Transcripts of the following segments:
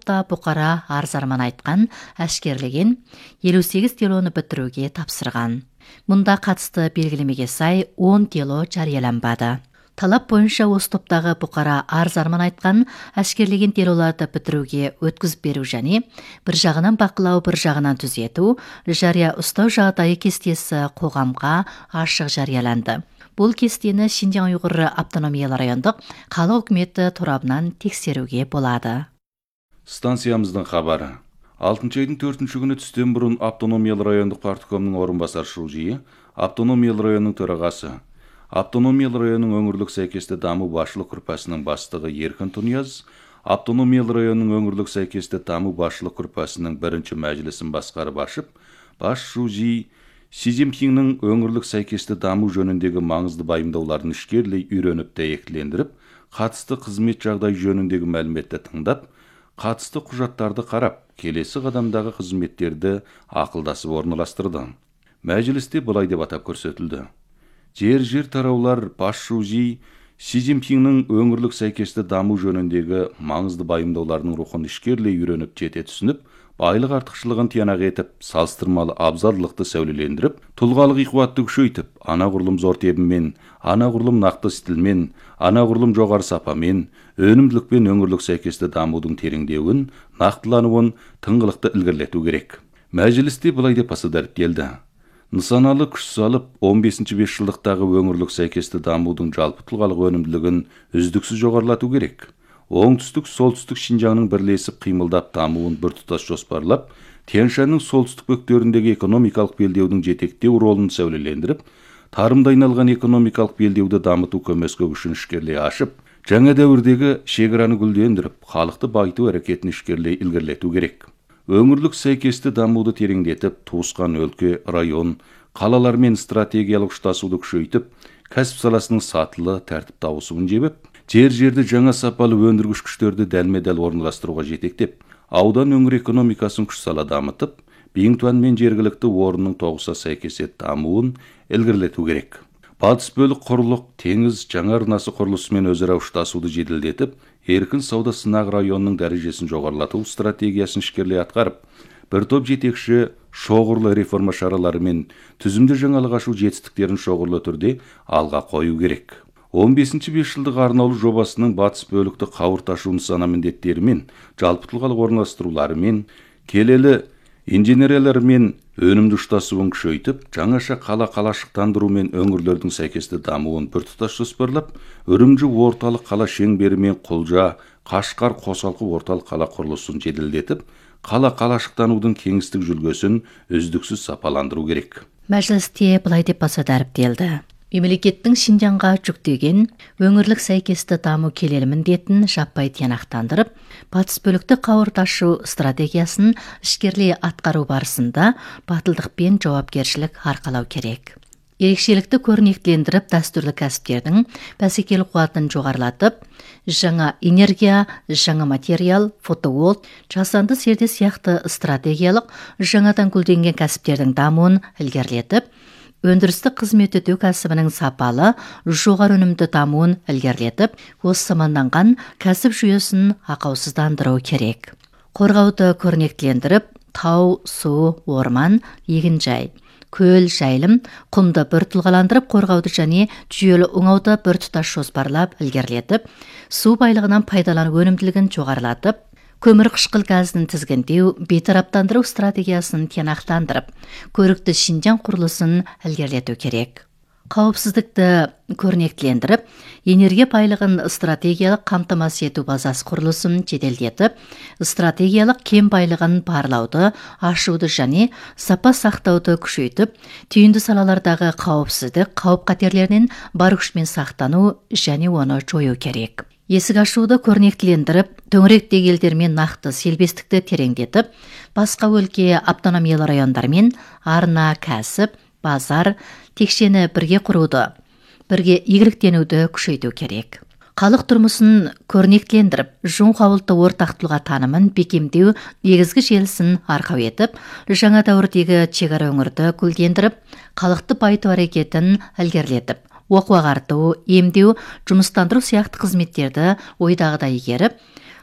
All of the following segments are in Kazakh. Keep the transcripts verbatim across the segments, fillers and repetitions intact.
жылдықта бұқара арыз-арман айтқан, әшкерлеген елу сегіз делоны бітіруге тапсырған. Мұнда қатысты белгілемеге сай он дело жарияланбады. Талап бойынша осы топтағы бұқара арыз-арман айтқан, әшкерлеген делоларды бітіруге өткізіп беру және бір жағынан бақылау, бір жағынан түзету, жария ұстау жағдайы кестесі қоғамға ашық жарияланды. Бұл кестені Шинжаң Уйғыр автономиялы райондық қала үкіметі торабынан тексеруге болады. Станциямыздың хабары. алтыншы айдың төртінші күні түстен бұрын автономиялы райондық парткомның орынбасар Шулжиі, автономиялы районның төрағасы, автономиялы районның өңірлік сәйкесті даму басшылық группасының бастығы Еркін Тұнияз, автономиялы районның өңірлік сәйкесті даму басшылық группасының бірінші мәжілісін басқарып ашып, бас Шулжи Си Цзиньпиннің өңірлік сәйкесті даму жөніндегі маңызды байымдауларын ішкерлей үйреніп дәйектілендіріп, қатысты қызмет жағдай жөніндегі мәліметті тыңдап, қатысты құжаттарды қарап, келесі қадамдағы қызметтерді ақылдасып орналастырды. Мәжілісте былай деп атап көрсетілді. Жер-жер тараулар бас Шулжи Си Цзиньпиннің өңірлік сәйкесті даму жөніндегі маңызды байымдауларының рухын ішкерлей үйреніп жете түсініп, байлық артықшылығын тиянақ етіп, салыстырмалы абзалдылықты сәулелендіріп, тұлғалық иқуатты күшейтіп, анағұрлым зор тебіммен, анағұрлым нақты стилмен, анағұрлым жоғары сапамен, өнімділікпен өңірлік сәйкесті дамудың тереңдеуін, нақтылануын тыңғылықты ілгерілету керек. Мәжілісте былай деп баса дәріптелді. Нысаналы күш салып, он бесінші бесжылдықтағы өңірлік сәйкесті дамудың жалпы тұлғалық өнімділігін үздіксіз жоғарылату керек. Оңтүстік, солтүстік Шинжаңның бірлесіп қимылдап дамуын біртұтас жоспарлап, Тянь-Шаньның солтүстік бөктеріндегі экономикалық белдеудің жетектеу ролын сәулелендіріп, тарымда айналған экономикалық белдеуді дамыту көмескі күшін ішкерлей ашып, жаңа дәуірдегі шекараны гүлдендіріп, халықты байыту әрекетін ішкерлей ілгерілету керек. Өңірлік сәйкесті дамуды тереңдетіп, туысқан өлке, район, қалалармен стратегиялық ұштасуды күшейтіп, кәсіп саласының сатылы, тәртіпті ауысуын жебіп, жер-жерді жаңа сапалы өндіргіш күштерді дәлме-дәл орналастыруға жетектеп, аудан өңір экономикасын күш сала дамытып, Биңтуан мен жергілікті орынның тоғыса сәйкесет дамуын ілгерілету керек. Батыс бөлік құрлық, теңіз, жаңа арнасы құрылысымен өзара ұштасуды жеделдетіп, еркін сауда сынақ районының дәрежесін жоғарылату стратегиясын ішкерлей атқарып, бір топ жетекші шоғырлы реформа шаралары мен түзімді жаңалық ашу жетістіктерін шоғырлы түрде алға қою керек. он бесінші бесжылдық арнаулы жобасының батыс бөлікті қауырт ашу нысана міндеттері мен жалпы тұлғалық орналастырулары мен келелі инженериялар мен өнімді ұштасуын күшейтіп, жаңаша қала қалашықтандыру мен өңірлердің сәйкесті дамуын біртұтас жоспарлап, Үрімжі орталық қала шеңбері мен Құлжа, Қашқар қосалқы орталық қала құрылысын жеделдетіп, қала қалашықтанудың кеңістік жүлгесін үздіксіз сапаландыру керек. Мәжілісте былай деп баса дәріптелді. Мемлекеттің Шинжаңға жүктеген өңірлік сәйкесті даму келелі міндетін жаппай тиянақтандырып, батыс бөлікті қауырт ашу стратегиясын ішкерлей атқару барысында батылдық пен жауапкершілік арқалау керек. Ерекшелікті көрнектілендіріп, дәстүрлі кәсіптердің бәсекелік қуатын жоғарылатып, жаңа энергия, жаңа материал, фотоволт, жасанды зерде сияқты стратегиялық жаңадан гүлденген кәсіптердің дамуын ілгерілетіп, өндірістік қызмет ету кәсібінің сапалы, жоғары өнімді дамуын ілгерілетіп, осы заманданған кәсіп жүйесін ақаусыздандыру керек. Қорғауды көрнектілендіріп, тау, су, орман, егінжай, көл, жайылым, құмды бір тұлғаландырып қорғауды және жүйелі оңауды бір тұтас жоспарлап ілгерілетіп, су байлығынан пайдалану өнімділігін жоғарылатып, көмір қышқыл газын тізгіндеу, бейтараптандыру стратегиясын тиянақтандырып, көрікті Шинжаң құрылысын ілгерілету керек. Қауіпсіздікті көрнектілендіріп, энергия байлығын стратегиялық қамтамасыз ету базасы құрылысын жеделдетіп, стратегиялық кен байлығын барлауды, ашуды және сапа сақтауды күшейтіп, түйінді салалардағы қауіпсіздік, қауіп-қатерлерінен бар күшпен сақтану және оны жою керек. Есік ашуды көрнектілендіріп, төңіректегі елдермен нақты селбестікті тереңдетіп, басқа өлке автономиялы райондармен арна, кәсіп, базар, текшені бірге құруды, бірге игіліктенуді күшейту керек. Халық тұрмысын көрнектілендіріп, жун қауылты ортақтылға танымын бекемдеу негізгі желісін арқау етіп, жаңа дәуірдегі шекара өңірді гүлдендіріп, халықты байыту әрекетін ілгерілетіп, оқу ағарту, емдеу, жұмыстандыру сияқты қызметтерді ойдағыдай игеріп,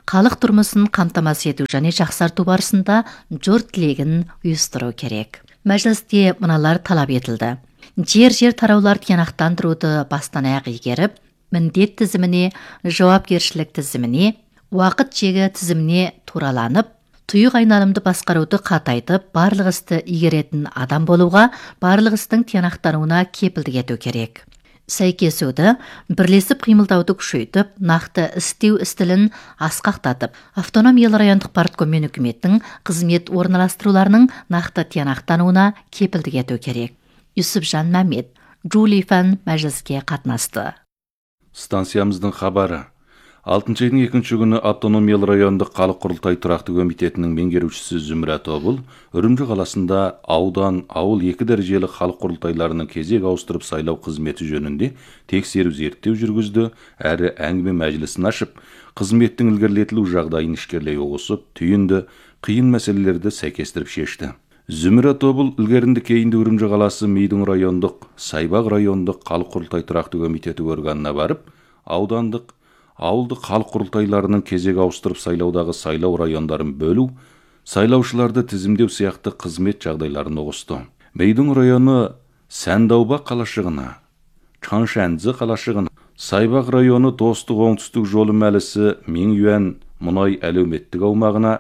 халық тұрмысын қамтамасыз ету және жақсарту барысында жұрт тілегін ұйыстыру керек. Мәжілісте мыналар талап етілді. Жер-жер тараулар тиянақтандыруды бастан аяқ игеріп, міндет тізіміне, жауапкершілік тізіміне, уақыт жегі тізіміне тураланып, тұйық айналымды басқаруды қатайтып, барлық істі игеретін адам болуға, барлық істің тиянақтануына кепілдік ету керек. Сәйкесуді бірлесіп қимылдауды күшейтіп, нақты істеу істілін асқақтатып, автономиялы райондық партком мен үкіметтің қызмет орналастыруларының нақты тиянақтануына кепілдік ету керек. Юсупжан Мәмет, Джули Фән мәжіліске қатынасты. Станциямыздың хабары. алтыншы айдың екінші күні автономиялы райондық халық құрылтай тұрақты комитетінің меңгерушісі Зүміра Тобыл Үрімжі қаласында аудан, ауыл екі дәрежелі халық құрылтайларының кезек ауыстырып сайлау қызметі жөнінде тексеру зерттеу жүргізді, әрі әңгіме мәжілісін ашып, қызметтің ілгерілетілу жағдайын ішкерлей ұғысып, түйінді, қиын мәселелерді сәйкестіріп шешті. Зүміра Тобыл ілгерінді кейінді Үрімжі қаласы Мейдің райондық, Сайбақ райондық халық құрылтай тұрақты комитеті органына барып, аудандық, ауылдық халық құрылтайларының кезек ауыстырып сайлаудағы сайлау райондарын бөлу, сайлаушыларды тізімдеу сияқты қызмет жағдайларын ұғысты. Мейдің районы Сәндаубақ қалашығына, Чаншәнзі қалашығына, Сайбақ районы Достық оңтүстік жолы мәлісі Меңюән мұнай әлеуметтік аумағына,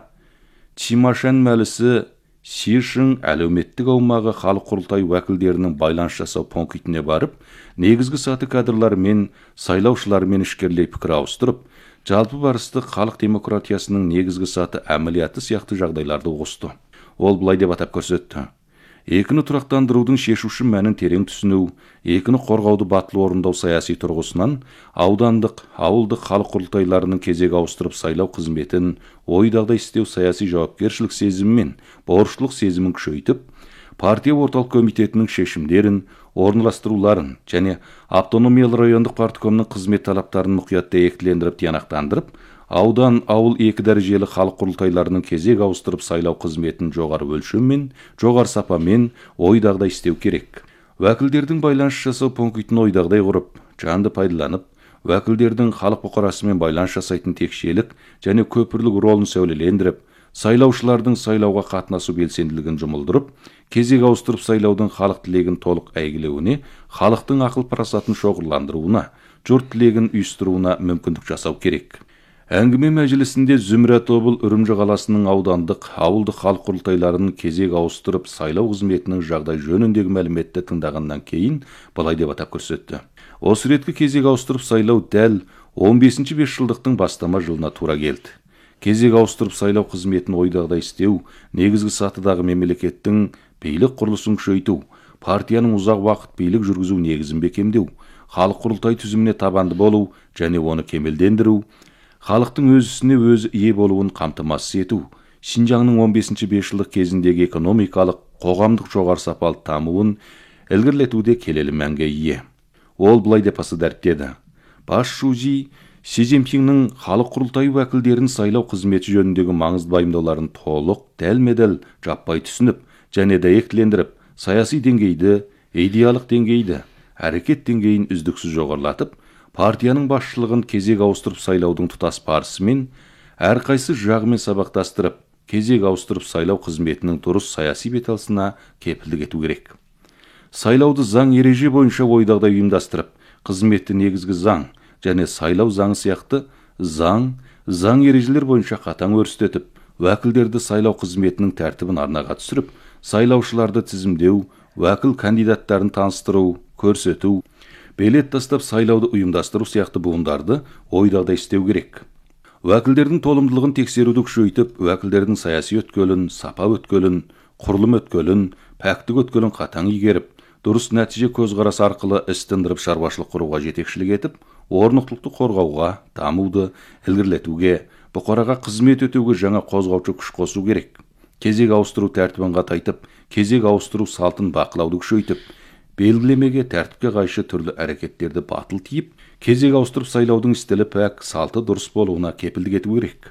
Чимашән мәлісі Сишің әлеуметтік аумағы халық құрылтай уәкілдерінің байланыс жасау пунктіне барып, негізгі саты кадрлармен, сайлаушылармен ішкерлей пікір ауыстырып, жалпы барысты халық демократиясының негізгі саты әмілияты сияқты жағдайларды ұғысты. Ол былай деп атап көрсетті. Екіні тұрақтандырудың шешуші мәнін терең түсіну, екіні қорғауды батыл орындау саяси тұрғысынан аудандық, ауылдық халық құрылтайларының кезек ауыстырып сайлау қызметін ойдағдай істеу саяси жауапкершілік сезіммен, борыштылық сезімін күшейтіп, партия орталық комитетінің шешімдерін, орналастыруларын және автономиялы райондық парткомның қызмет талаптарын мұқият дәйектілендіріп тиянақтандырып, аудан, ауыл екі дәрежелі халық құрылтайларының кезек ауыстырып сайлау қызметін жоғары өлшеммен, жоғары сапамен ойдағдай істеу керек. Уәкілдердің байланыс жасау пунктін ойдағдай құрып, жанды пайдаланып, уәкілдердің халық бұқарасымен байланыс жасайтын текшелік және көпірлік ролын сәулелендіріп, сайлаушылардың сайлауға қатынасу белсенділігін жұмылдырып, кезек ауыстырып сайлаудың халық тілегін толық әйгілеуіне, халықтың ақыл парасатын шоғырландыруына, жұрт тілегін ұйыстыруына мүмкіндік жасау керек. Әңгіме мәжілісінде Зүміра Тобыл Үрімжі қаласының аудандық, ауылдық халық құрылтайларының кезек ауыстырып сайлау қызметінің жағдай жөніндегі мәліметті тыңдағаннан кейін былай деп атап көрсетті. Осы реткі кезек ауыстырып сайлау дәл он бесінші бесжылдықтың бастама жылына тура келді. Кезек ауыстырып сайлау қызметін ойдағдай істеу, негізгі сатыдағы мемлекеттің билік құрылысын күшейту, партияның ұзақ уақыт билік жүргізу негізін бекемдеу, халық құрылтай түзіміне табанды болу және оны кемелдендіру, халықтың өз ісіне өзі ие болуын қамтамасыз ету, Шинжаңның он бесінші бесжылдық кезіндегі экономикалық, қоғамдық жоғары сапалы дамуын ілгерілетуде келелі мәнге ие. Ол былай деп басы дәріптеді. Бас Шужи Си Цзиньпиннің халық құрылтайы уәкілдерін сайлау қызметі жөніндегі маңызды пайымдауларын толық, дәлме-дәл жаппай түсініп және дәйектілендіріп, саяси деңгейді, идеялық деңгейді, әрекет деңгейін үздіксіз жоғарылатып, партияның басшылығын кезек ауыстырып сайлаудың тұтас барысымен, әрқайсы жағымен сабақтастырып, кезек ауыстырып сайлау қызметінің дұрыс саяси беталысына кепілдік ету керек. Сайлауды заң ереже бойынша ойдағдай ұйымдастырып, қызметті негізгі заң және сайлау заңы сияқты заң, заң ережелер бойынша қатаң өрістетіп, уәкілдерді сайлау қызметінің тәртібін арнаға түсіріп, сайлаушыларды тізімдеу, уәкіл кандидаттарын таныстыру, көрсету, билет тастап сайлауды ұйымдастыру сияқты буындарды ойдағдай істеу керек. Уәкілдердің толымдылығын тексеруді күшейтіп, уәкілдердің саяси өткелін, сапа өткелін, құрылым өткелін, пәктік өткелін қатаң игеріп, дұрыс нәтиже көзқарас арқылы іс тындырып шаруашылық құруға жетекшілік етіп, орнықтылықты қорғауға, дамуды ілгерілетуге, бұқараға қызмет өтеуге жаңа қозғаушы күш қосу керек. Кезек ауыстыру тәртібін қатайтып, кезек ауыстыру салтын бақылауды күшейтіп, белгілемеге, тәртіпке қайшы түрлі әрекеттерді батыл тиіп, кезек ауыстырып сайлаудың стилі пәк, салты дұрыс болуына кепілдік ету керек.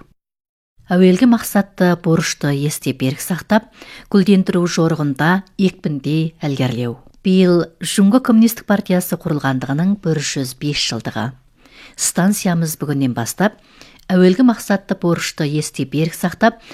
Әуелгі мақсатты борышты есте берік сақтап, гүлдендіру жорығында екпіндей ілгерілеу. Биыл Жұңғы коммунистік партиясы құрылғандығының бір жүз бес жылдығы. Станциямыз бүгіннен бастап әуелгі мақсатты борышты есте берік сақтап,